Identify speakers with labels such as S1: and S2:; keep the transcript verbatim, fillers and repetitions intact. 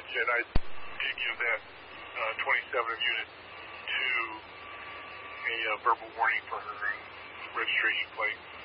S1: and I did give that uh, twenty-seven of Unit two a uh, verbal warning for her uh, registration plate.